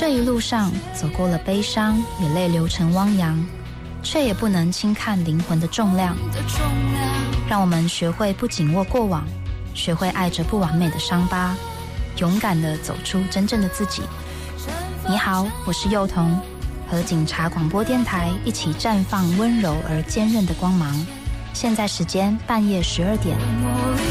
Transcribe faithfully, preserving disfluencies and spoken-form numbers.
这一路上走过了悲伤，也泪流成汪洋，却也不能轻看灵魂的重量。让我们学会不紧握过往，学会爱着不完美的伤疤，勇敢地走出真正的自己。你好，我是幼童，和警察广播电台一起绽放温柔而坚韧的光芒。现在时间半夜十二点。